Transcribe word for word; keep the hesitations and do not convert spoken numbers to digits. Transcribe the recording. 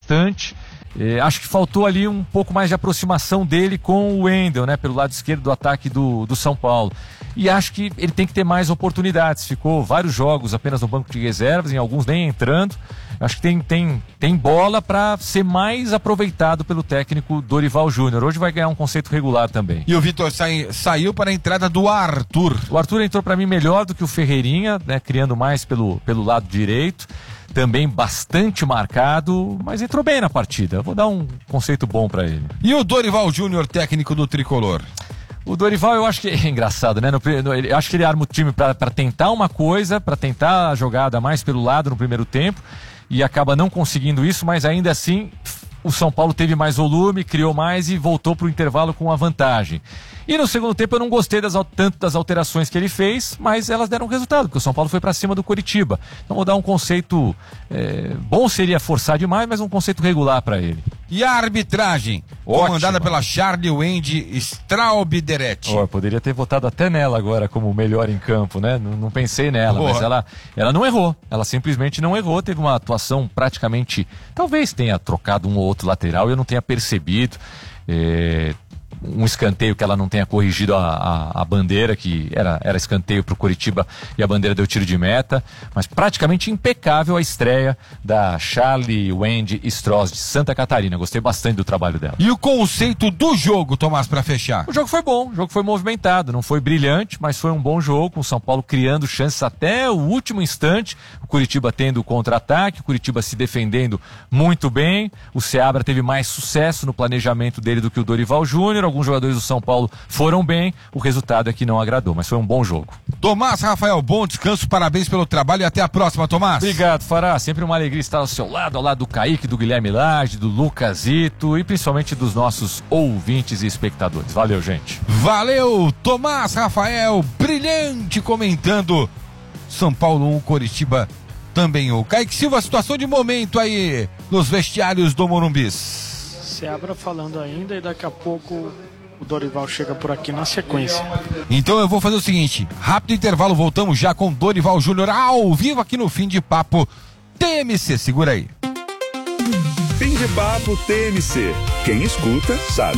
bastante. É, acho que faltou ali um pouco mais de aproximação dele com o Wendel, né, pelo lado esquerdo do ataque do, do São Paulo. E acho que ele tem que ter mais oportunidades. Ficou vários jogos apenas no banco de reservas, em alguns nem entrando. Acho que tem, tem, tem bola para ser mais aproveitado pelo técnico Dorival Júnior. Hoje vai ganhar um conceito regular também. E o Vitor sai, saiu para a entrada do Arthur. O Arthur entrou para mim melhor do que o Ferreirinha, né, criando mais pelo, pelo lado direito. Também bastante marcado, mas entrou bem na partida. Vou dar um conceito bom para ele. E o Dorival Júnior, técnico do Tricolor? O Dorival, eu acho que é engraçado, né? No, no, eu acho que ele arma o time para tentar uma coisa, para tentar a jogada mais pelo lado no primeiro tempo, e acaba não conseguindo isso, mas ainda assim o São Paulo teve mais volume, criou mais e voltou para o intervalo com a vantagem. E no segundo tempo eu não gostei das, tanto das alterações que ele fez, mas elas deram resultado, porque o São Paulo foi para cima do Coritiba. Então vou dar um conceito, é, bom seria forçar demais, mas um conceito regular para ele. E a arbitragem, Ótima, comandada pela Charlie Wendy Straubderetti. Oh, poderia ter votado até nela agora como melhor em campo, né? Não, não pensei nela, Boa. mas ela, ela não errou. Ela simplesmente não errou, teve uma atuação praticamente... Talvez tenha trocado um ou outro lateral e eu não tenha percebido. É... um escanteio que ela não tenha corrigido a, a, a bandeira, que era, era escanteio para o Coritiba e a bandeira deu tiro de meta, mas praticamente impecável a estreia da Charlie Wendy Stross de Santa Catarina. Gostei bastante do trabalho dela. E o conceito do jogo, Tomás, para fechar? O jogo foi bom, o jogo foi movimentado, não foi brilhante, mas foi um bom jogo, com o São Paulo criando chances até o último instante, o Coritiba tendo o contra-ataque, o Coritiba se defendendo muito bem, o Seabra teve mais sucesso no planejamento dele do que o Dorival Júnior. Alguns jogadores do São Paulo foram bem, o resultado é que não agradou, mas foi um bom jogo. Tomás Rafael, bom descanso, parabéns pelo trabalho e até a próxima, Tomás. Obrigado, Fará, sempre uma alegria estar ao seu lado, ao lado do Kaique, do Guilherme Lage, do Lucasito e principalmente dos nossos ouvintes e espectadores. Valeu, gente. Valeu, Tomás Rafael, brilhante comentando São Paulo um, Coritiba também um. Kaique Silva, a situação de momento aí nos vestiários do Morumbis. Seabra falando ainda e daqui a pouco o Dorival chega por aqui na sequência. Então eu vou fazer o seguinte, rápido intervalo, voltamos já com Dorival Júnior ao vivo aqui no Fim de Papo T M C, segura aí. Fim de Papo T M C, quem escuta sabe.